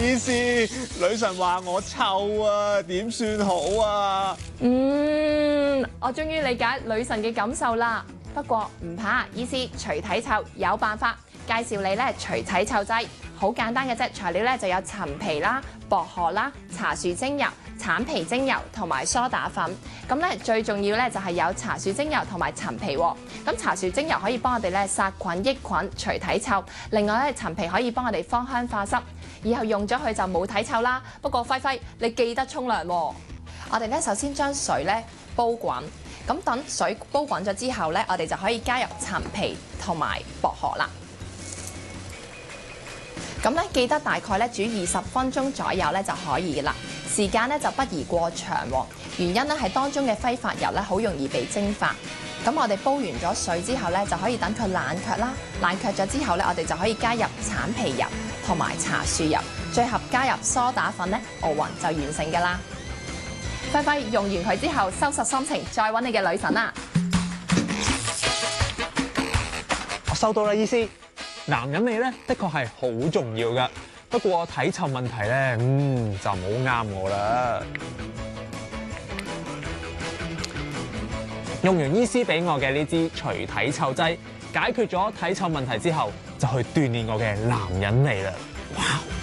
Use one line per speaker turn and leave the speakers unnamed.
醫師，女神話我臭啊，點算好啊？
我終於理解女神嘅感受啦。不過唔怕，醫師除體臭有辦法，介紹你咧除體臭劑，好簡單嘅啫。材料咧就有陳皮啦、薄荷啦、茶樹精油、橙皮精油同埋梳打粉。咁咧最重要咧就係有茶樹精油同埋陳皮喎。咁茶樹精油可以幫我哋咧殺菌抑菌、除體臭。另外咧陳皮可以幫我哋芳香化濕，以後用咗佢就冇體臭啦。不過輝輝，你記得沖涼喎。我哋咧首先將水咧煲滾。咁等水煲滾咗之後咧，我哋就可以加入陳皮同埋薄荷啦。咁咧記得大概咧煮20分鐘左右咧就可以啦。時間咧就不宜過長喎，原因咧係當中嘅揮發油咧好容易被蒸發。咁我哋煲完咗水之後咧，就可以等佢冷卻啦。冷卻咗之後咧，我哋就可以加入橙皮油同埋茶樹油，最後加入梳打粉咧，熬勻就完成㗎啦。輝輝用完佢之後，收拾心情，再揾你嘅女神啦！
我收到啦，醫師。男人味咧，的確係好重要噶。不過體臭問題咧，就唔好啱我啦。用完醫師俾我嘅呢支除體臭劑，解決咗體臭問題之後，就去鍛鍊我嘅男人味啦。哇！